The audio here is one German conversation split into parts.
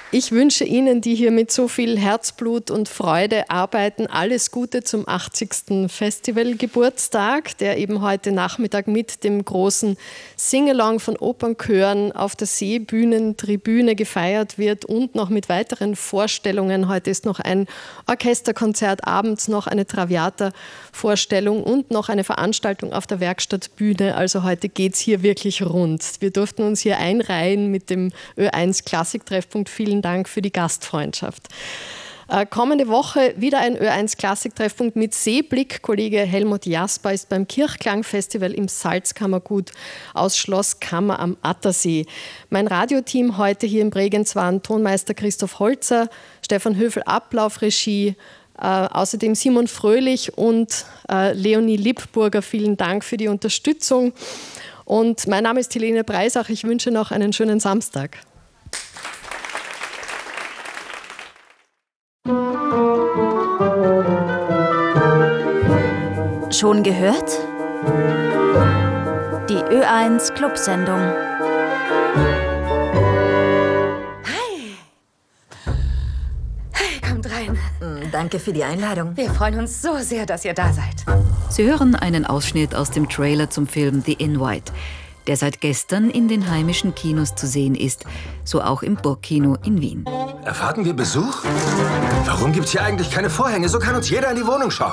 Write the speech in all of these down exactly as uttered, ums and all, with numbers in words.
Ich wünsche Ihnen, die hier mit so viel Herzblut und Freude arbeiten, alles Gute zum achtzigsten Festivalgeburtstag, der eben heute Nachmittag mit dem großen Singalong von Opernchören auf der Seebühnentribüne gefeiert wird und noch mit weiteren Vorstellungen. Heute ist noch ein Orchesterkonzert, abends noch eine Traviata-Vorstellung und noch eine Veranstaltung auf der Werkstattbühne. Also heute geht es hier wirklich rund. Wir durften uns hier einreihen mit dem Ö eins Klassiktreffpunkt. Vielen Dank für die Gastfreundschaft. Äh, kommende Woche wieder ein Ö eins Klassiktreffpunkt mit Seeblick. Kollege Helmut Jasper ist beim Kirchklangfestival im Salzkammergut aus Schloss Kammer am Attersee. Mein Radioteam heute hier in Bregenz waren Tonmeister Christoph Holzer, Stefan Höfel Ablaufregie, äh, außerdem Simon Fröhlich und äh, Leonie Lippburger. Vielen Dank für die Unterstützung. Und mein Name ist Helene Breisach. Ich wünsche noch einen schönen Samstag. Schon gehört? Die Ö eins Clubsendung. Hi. Hey, kommt rein. Danke für die Einladung. Wir freuen uns so sehr, dass ihr da seid. Sie hören einen Ausschnitt aus dem Trailer zum Film The Invite, der seit gestern in den heimischen Kinos zu sehen ist, so auch im Burgkino in Wien. Erwarten wir Besuch? Warum gibt's hier eigentlich keine Vorhänge? So kann uns jeder in die Wohnung schauen.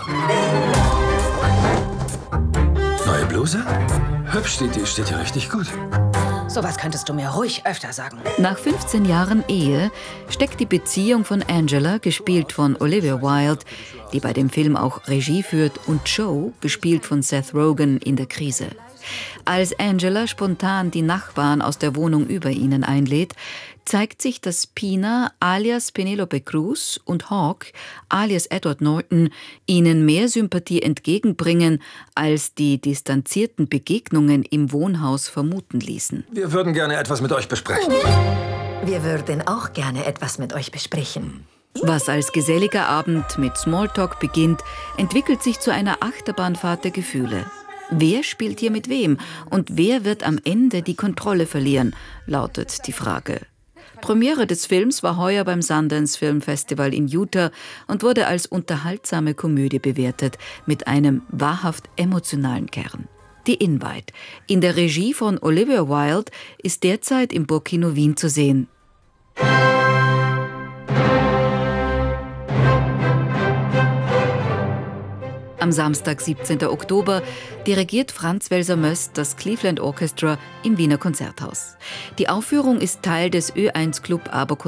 Neue Bluse? Hübsch, die, die steht dir richtig gut. Sowas könntest du mir ruhig öfter sagen. Nach fünfzehn Jahren Ehe steckt die Beziehung von Angela, gespielt von Olivia Wilde, die bei dem Film auch Regie führt, und Joe, gespielt von Seth Rogen, in der Krise. Als Angela spontan die Nachbarn aus der Wohnung über ihnen einlädt, zeigt sich, dass Pina alias Penelope Cruz und Hawk alias Edward Norton ihnen mehr Sympathie entgegenbringen, als die distanzierten Begegnungen im Wohnhaus vermuten ließen. Wir würden gerne etwas mit euch besprechen. Wir würden auch gerne etwas mit euch besprechen. Was als geselliger Abend mit Smalltalk beginnt, entwickelt sich zu einer Achterbahnfahrt der Gefühle. Wer spielt hier mit wem und wer wird am Ende die Kontrolle verlieren, lautet die Frage. Premiere des Films war heuer beim Sundance Film Festival in Utah und wurde als unterhaltsame Komödie bewertet, mit einem wahrhaft emotionalen Kern. The Invite, in der Regie von Olivia Wilde, ist derzeit im Burgkino Wien zu sehen. Am Samstag, siebzehnten Oktober, dirigiert Franz Welser-Möst das Cleveland Orchestra im Wiener Konzerthaus. Die Aufführung ist Teil des Ö eins Club Aber